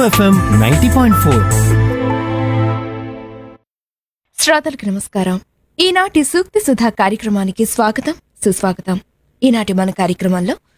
FM 90.4. శ్రోతలకు నమస్కారం. ఈనాటి సూక్తి సుధా కార్యక్రమానికి స్వాగతం, సుస్వాగతం. ఈనాటి మన కార్యక్రమంలో